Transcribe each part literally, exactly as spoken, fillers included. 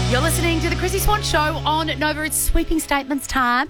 You're listening to the Chrissy Swan Show on Nova. It's sweeping statements time.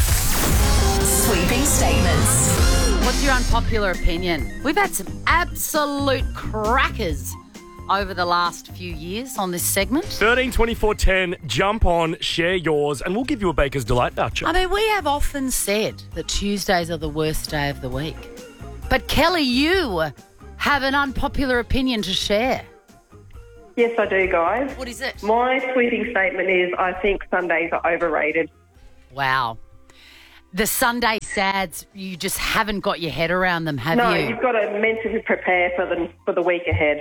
Sweeping statements. What's your unpopular opinion? We've had some absolute crackers over the last few years on this segment. thirteen twenty-four ten, jump on, share yours, and we'll give you a Baker's Delight voucher. I mean, we have often said that Tuesdays are the worst day of the week. But Kelly, you have an unpopular opinion to share. Yes, I do, guys. What is it? My sweeping statement is I think Sundays are overrated. Wow. The Sunday sads, you just haven't got your head around them, have no, you? you've got to mentally prepare for the, for the week ahead.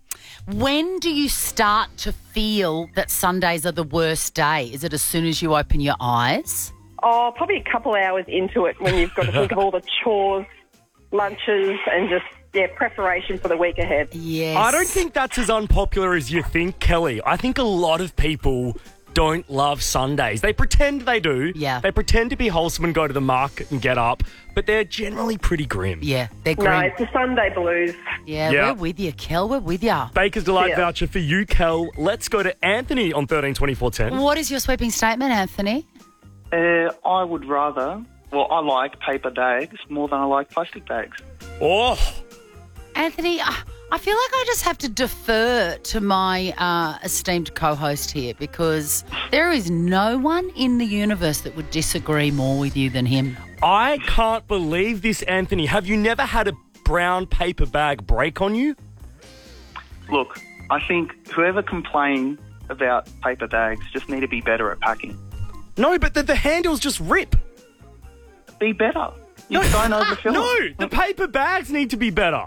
When do you start to feel that Sundays are the worst day? Is it as soon as you open your eyes? Oh, probably a couple hours into it when you've got to think of all the chores, lunches and just, yeah, preparation for the week ahead. Yes. I don't think that's as unpopular as you think, Kelly. I think a lot of people don't love Sundays. They pretend they do. Yeah. They pretend to be wholesome and go to the market and get up, but they're generally pretty grim. Yeah, they're No, green. it's the Sunday blues. Yeah, Yeah. we're with you, Kel. We're with you. Baker's Delight Yeah. voucher for you, Kel. Let's go to Anthony on thirteen twenty-four ten. What is your sweeping statement, Anthony? Uh, I would rather, well, I like paper bags more than I like plastic bags. Oh, Anthony, I I feel like I just have to defer to my uh, esteemed co-host here because there is no one in the universe that would disagree more with you than him. I can't believe this, Anthony. Have you never had a brown paper bag break on you? Look, I think whoever complains about paper bags just need to be better at packing. No, but the, the handles just rip. Be better. You don't overfill No, it. the paper bags need to be better.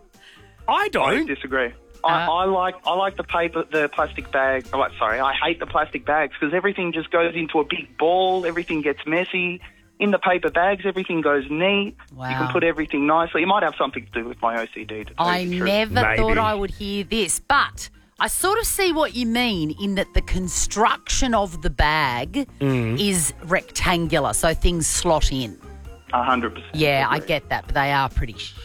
I I don't. disagree. I, Uh, I like I like the paper, the plastic bag. Oh, sorry, I hate the plastic bags because everything just goes into a big ball. Everything gets messy. In the paper bags, everything goes neat. Wow. You can put everything nicely. It might have something to do with my O C D. To tell I you the truth. never Maybe. thought I would hear this, but I sort of see what you mean in that the construction of the bag is rectangular, so things slot in. A hundred percent. Yeah, I agree. get that, but they are pretty sh-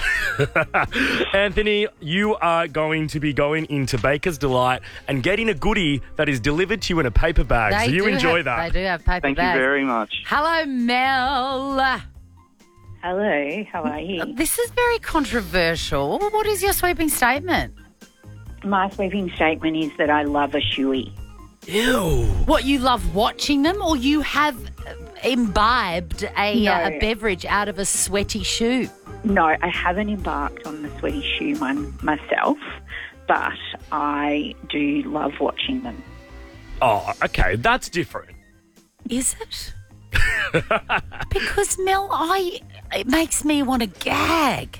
Anthony, you are going to be going into Baker's Delight and getting a goodie that is delivered to you in a paper bag. They so you do enjoy have, that. They do have paper Thank bags. you very much. Hello, Mel. Hello, how are you? This is very controversial. What is your sweeping statement? My sweeping statement is that I love a shoey. Ew. What, you love watching them or you have imbibed a, No. uh, a beverage out of a sweaty shoe? No, I haven't embarked on the sweaty shoe one myself, but I do love watching them. Oh, okay, that's different. Is it? Because, Mel, I it makes me want to gag.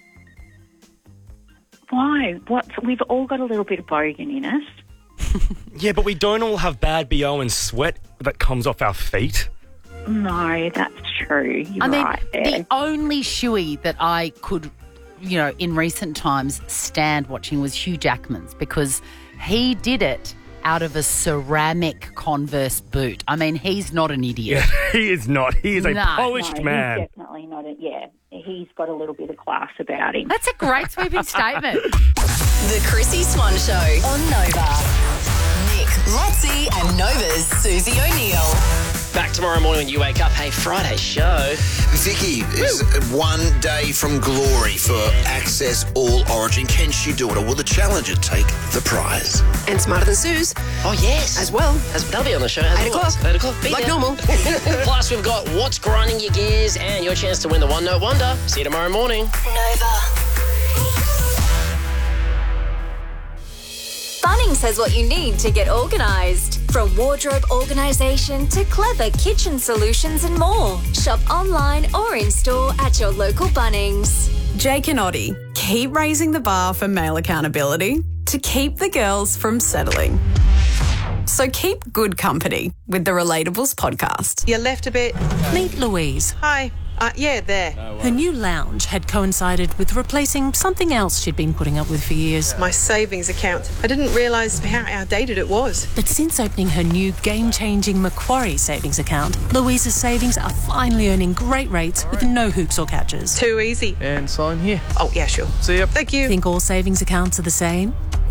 Why? What? We've all got a little bit of bogan in us. Yeah, but we don't all have bad B O and sweat that comes off our feet. No, that's true. You're I mean, right there. the only shoey that I could, you know, in recent times stand watching was Hugh Jackman's because he did it out of a ceramic Converse boot. I mean, he's not an idiot. Yeah, he is not. He is a No. polished no, man. He's definitely not. A, yeah, he's got a little bit of class about him. That's a great sweeping statement. The Chrissy Swan Show on Nova. Nick, Lotzie and Nova's Susie O'Neill. Back tomorrow morning when you wake up. Hey, Friday show. Vicky is one day from glory for Access All Origin. Can she do it, or will the challenger take the prize? And Smarter Than Suze Oh, yes. as well. As, they'll be on the show. as Eight well. o'clock. Eight o'clock. Be Like there. normal. Plus, we've got What's Grinding Your Gears and your chance to win the One Note Wonder. See you tomorrow morning. Nova. Bunnings has what you need to get organised. From wardrobe organisation to clever kitchen solutions and more. Shop online or in store at your local Bunnings. Jake and Oddie, keep raising the bar for male accountability to keep the girls from settling. So keep good company with the Relatables podcast. You left a bit. Meet Louise. Hi. Uh, yeah, there. Her new lounge had coincided with replacing something else she'd been putting up with for years. My savings account. I didn't realise how outdated it was. But since opening her new game-changing Macquarie savings account, Louise's savings are finally earning great rates with no hoops or catches. Too easy. And sign here. Oh, yeah, sure. See ya. Thank you. Think all savings accounts are the same?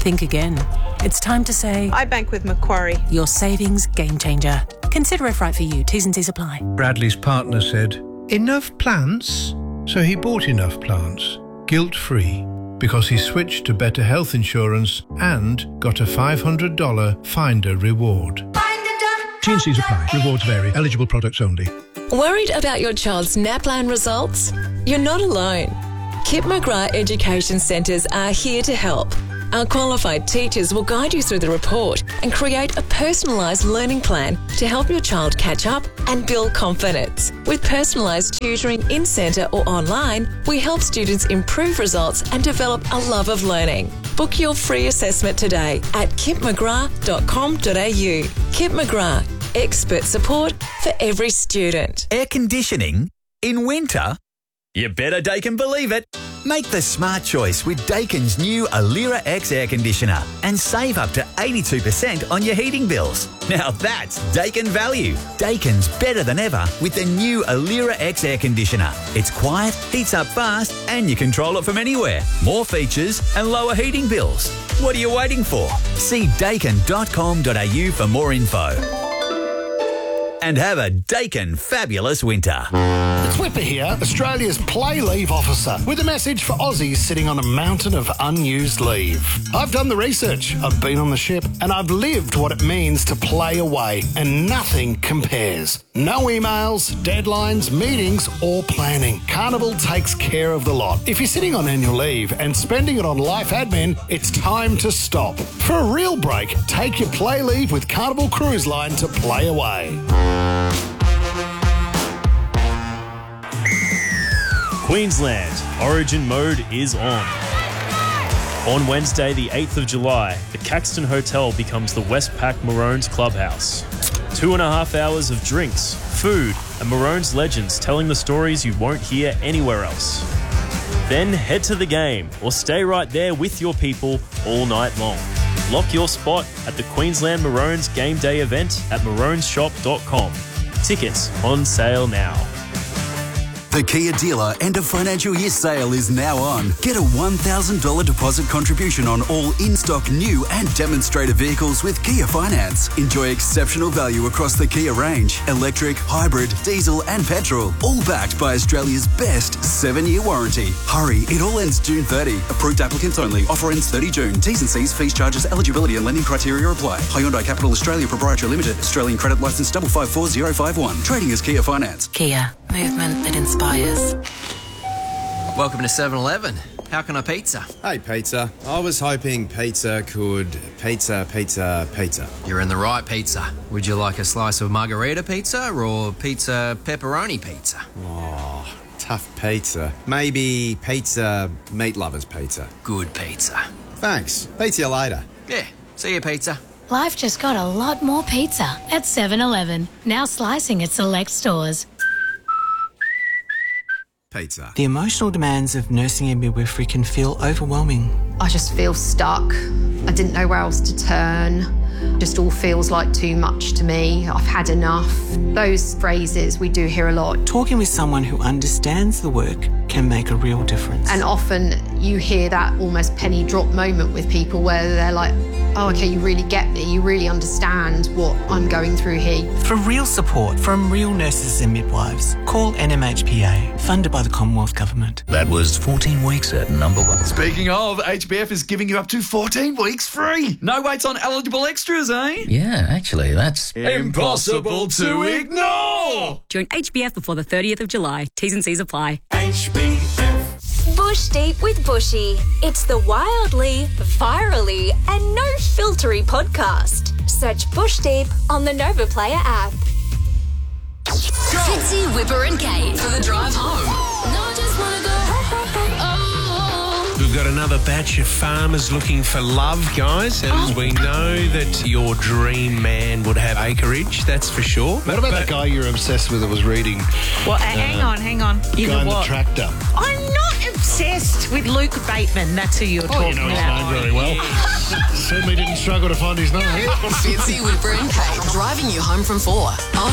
Think again. It's time to say, I bank with Macquarie. your savings game changer. Consider if right for you. T's and C's apply. Bradley's partner said, enough plants? So he bought enough plants, guilt-free, because he switched to better health insurance and got a five hundred dollars Finder reward. T and C's apply. Rewards vary. Eligible products only. Worried about your child's NAPLAN results? You're not alone. Kip McGrath Education Centres are here to help. Our qualified teachers will guide you through the report and create a personalised learning plan to help your child catch up and build confidence. With personalised tutoring in centre or online, we help students improve results and develop a love of learning. Book your free assessment today at kip mcgrath dot com dot a u. Kip McGrath, expert support for every student. Air conditioning in winter? You better Daikin believe it. Make the smart choice with Daikin's new Alira X air conditioner and save up to eighty-two percent on your heating bills. Now that's Daikin value. Daikin's better than ever with the new Alira X air conditioner. It's quiet, heats up fast, and you control it from anywhere. More features and lower heating bills. What are you waiting for? See daikin dot com dot a u for more info. And have a Daikin fabulous winter. It's Whipper here, Australia's play leave officer, with a message for Aussies sitting on a mountain of unused leave. I've done the research, I've been on the ship, and I've lived what it means to play away, and nothing compares. No emails, deadlines, meetings, or planning. Carnival takes care of the lot. If you're sitting on annual leave and spending it on life admin, it's time to stop. For a real break, take your play leave with Carnival Cruise Line to play away. Queensland, Origin mode is on. On Wednesday, the eighth of July, the Caxton Hotel becomes the Westpac Maroons clubhouse. Two and a half hours of drinks, food, and Maroons legends telling the stories you won't hear anywhere else. Then head to the game or stay right there with your people all night long. Lock your spot at the Queensland Maroons game day event at maroons shop dot com. Tickets on sale now. The Kia dealer end of financial year sale is now on. Get a one thousand dollars deposit contribution on all in-stock new and demonstrator vehicles with Kia Finance. Enjoy exceptional value across the Kia range. Electric, hybrid, diesel and petrol. All backed by Australia's best seven-year warranty. Hurry, it all ends June thirtieth. Approved applicants only. Offer ends thirtieth June. T's and C's, fees, charges, eligibility and lending criteria apply. Hyundai Capital Australia Proprietary Limited. Australian credit licence double five four zero five one. Trading as Kia Finance. Kia. Movement that inspires. Welcome to seven eleven. How can I pizza? Hey, pizza. I was hoping pizza could pizza, pizza, pizza. You're in the right pizza. Would you like a slice of margarita pizza or pizza pepperoni pizza? Oh, tough pizza. Maybe pizza meat lovers pizza. Good pizza. Thanks. Pizza you later. Yeah. See you, pizza. Life just got a lot more pizza at seven eleven. Now slicing at select stores. Pizza. The emotional demands of nursing and midwifery can feel overwhelming. I just feel stuck. I didn't know where else to turn. Just all feels like too much to me. I've had enough. Those phrases we do hear a lot. Talking with someone who understands the work can make a real difference. And often you hear that almost penny drop moment with people where they're like, oh, okay, you really get me. You really understand what I'm going through here. For real support from real nurses and midwives, call N M H P A, funded by the Commonwealth Government. That was fourteen weeks at number one. Speaking of, H B F is giving you up to fourteen weeks free. No waits on eligible extras, eh? Yeah, actually, that's impossible to ignore. Join H B F before the thirtieth of July. T's and C's apply. H B F. Bush Deep with Bushy. It's the wildly, virally, and no filtery podcast. Search Bush Deep on the Nova Player app. Fitzy, Whipper and Kate for the drive home. No, I just wanna go home. We've got another batch of farmers looking for love, guys, as Oh. we know that your dream man would have acreage, that's for sure. What about that guy you're obsessed with that was reading? Well, hang on, hang on. You guy know in the what? tractor. I'm not obsessed with Luke Bateman. That's who you're Oh, talking you know his about. name very well. Certainly didn't struggle to find his name. Fitzy, Whipper and Kate driving you home from four on